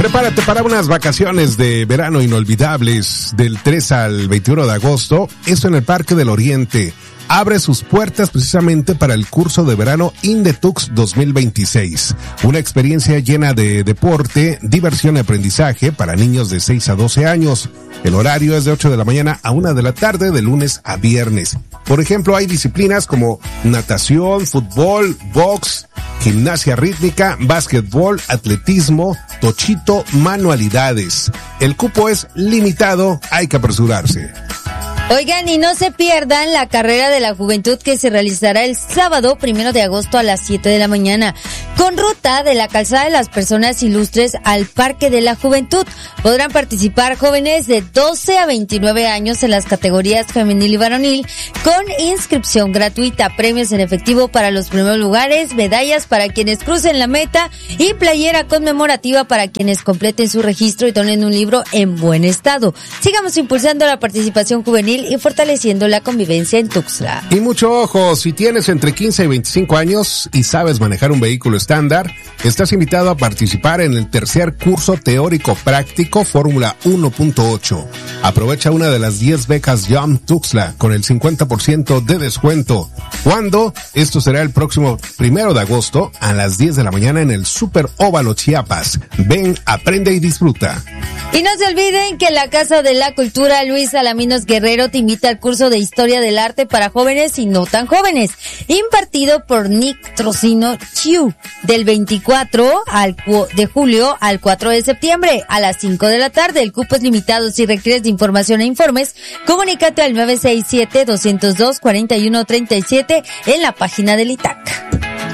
Prepárate para unas vacaciones de verano inolvidables del 3 al 21 de agosto. Esto en el Parque del Oriente. Abre sus puertas precisamente para el curso de verano Indetux 2026. Una experiencia llena de deporte, diversión y aprendizaje para niños de 6 a 12 años. El horario es de 8 de la mañana a 1 de la tarde de lunes a viernes. Por ejemplo, hay disciplinas como natación, fútbol, box, gimnasia rítmica, básquetbol, atletismo, tochito, manualidades. El cupo es limitado, hay que apresurarse. Oigan, y no se pierdan la carrera de la juventud que se realizará el sábado 1 de agosto a las 7 de la mañana, con ruta de la Calzada de las Personas Ilustres al Parque de la Juventud. Podrán participar jóvenes de 12 a 29 años en las categorías femenil y varonil, con inscripción gratuita, premios en efectivo para los primeros lugares, medallas para quienes crucen la meta y playera conmemorativa para quienes completen su registro y donen un libro en buen estado. Sigamos impulsando la participación juvenil y fortaleciendo la convivencia en Tuxtla. Y mucho ojo, si tienes entre 15 y 25 años y sabes manejar un vehículo estándar, estás invitado a participar en el tercer curso teórico práctico Fórmula 1.8. Aprovecha una de las 10 becas Jump Tuxtla con el 50% de descuento. ¿Cuándo? Esto será el próximo 1 de agosto a las 10 de la mañana en el Super Óvalo Chiapas. Ven, aprende y disfruta. Y no se olviden que la Casa de la Cultura Luis Alaminos Guerrero te invita al curso de Historia del Arte para jóvenes y no tan jóvenes, impartido por Nick Trocino Chiu, del 24 de julio al 4 de septiembre a las 5 de la tarde. El cupo es limitado. Si requieres de información e informes, comunícate al 967-202-4137 en la página del ITAC.